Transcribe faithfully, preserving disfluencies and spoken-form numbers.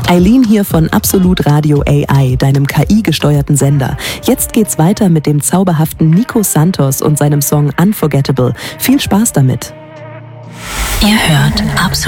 Eileen hier von Absolut Radio A I, deinem K I-gesteuerten Sender. Jetzt geht's weiter mit dem zauberhaften Nico Santos und seinem Song Unforgettable. Viel Spaß damit. Ihr hört Absolut